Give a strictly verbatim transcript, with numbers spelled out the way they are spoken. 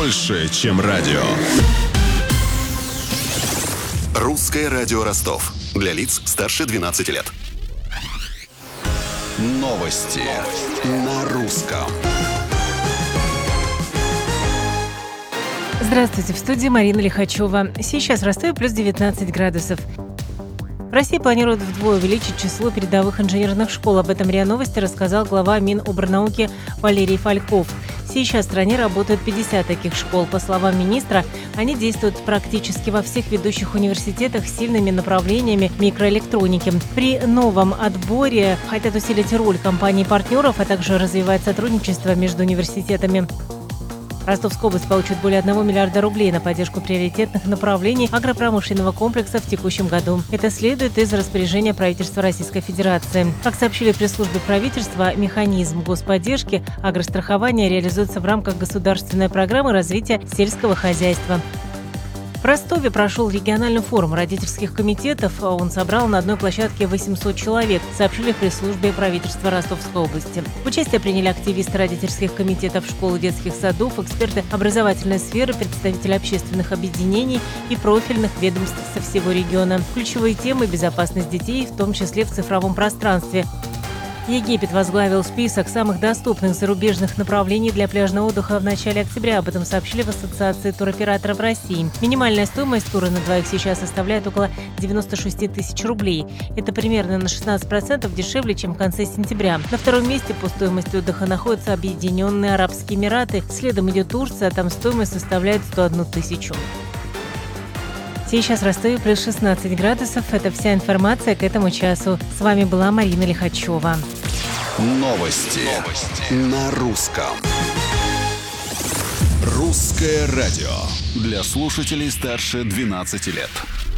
больше, чем радио. Русское радио Ростов. Для лиц старше двенадцати лет. Новости на русском. Здравствуйте, в студии Марина Лихачева. Сейчас в Ростове плюс девятнадцать градусов. В России планируют вдвое увеличить число передовых инженерных школ. Об этом РИА Новости рассказал глава Минобрнауки Валерий Фальков. Сейчас в стране работают пятьдесят таких школ. По словам министра, они действуют практически во всех ведущих университетах с сильными направлениями микроэлектроники. При новом отборе хотят усилить роль компаний-партнеров, а также развивать сотрудничество между университетами. Ростовская область получит более одного миллиарда рублей на поддержку приоритетных направлений агропромышленного комплекса в текущем году. Это следует из распоряжения правительства Российской Федерации. Как сообщили в пресс-службе правительства, механизм господдержки агрострахования реализуется в рамках государственной программы развития сельского хозяйства. В Ростове прошел региональный форум родительских комитетов. Он собрал на одной площадке восемьсот человек, сообщили в пресс-службе правительства Ростовской области. Участие приняли активисты родительских комитетов школ и детских садов, эксперты образовательной сферы, представители общественных объединений и профильных ведомств со всего региона. Ключевые темы – безопасность детей, в том числе в цифровом пространстве. Египет возглавил список самых доступных зарубежных направлений для пляжного отдыха в начале октября. Об этом сообщили в Ассоциации туроператоров России. Минимальная стоимость тура на двоих сейчас составляет около девяносто шесть тысяч рублей. Это примерно на шестнадцать процентов дешевле, чем в конце сентября. На втором месте по стоимости отдыха находятся Объединенные Арабские Эмираты. Следом идет Турция, там стоимость составляет сто одну тысячу. Сейчас в Ростове плюс шестнадцать градусов. Это вся информация к этому часу. С вами была Марина Лихачева. Новости, Новости. на русском. Русское радио. Для слушателей старше двенадцати лет.